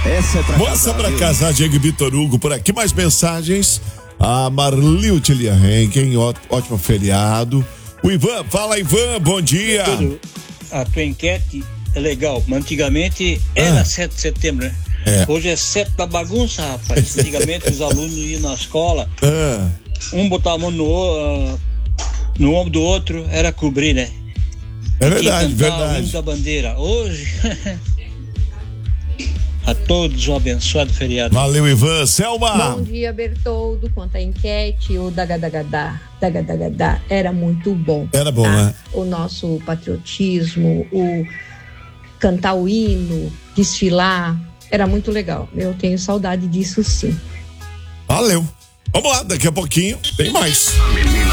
Essa é pra Moça pra casar, Diego e Vitor Hugo por aqui. Mais mensagens. A Marlil Tilia Henken, ótimo feriado. O Ivan, fala Ivan, bom dia. A tua enquete é legal, mas antigamente era 7 de setembro, né? Hoje é 7 da bagunça, rapaz. Antigamente os alunos iam na escola, um botava a mão no ombro do outro, era cobrir, né? É verdade, verdade. O hino da bandeira. Hoje, a todos um abençoado feriado. Valeu, Ivan. Selma. Bom dia, Bertoldo. Quanto à enquete, o Dagadagadá era muito bom. Era bom, né? O nosso patriotismo, o cantar o hino, desfilar, era muito legal. Eu tenho saudade disso, sim. Valeu. Vamos lá, daqui a pouquinho tem mais. Menina